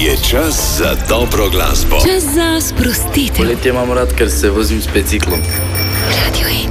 Je čas za dobro glasbo. Čas za sprostitev. Poletje imam rad, ker se vozim s biciklom. Radio 1.